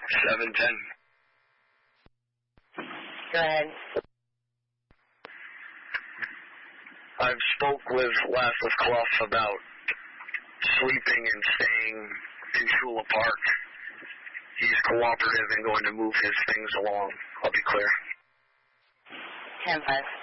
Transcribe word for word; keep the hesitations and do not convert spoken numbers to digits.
seven ten. Go ahead. I've spoke with Lassless Clough about sleeping and staying in Shula Park. He's cooperative and going to move his things along. I'll be clear. ten five.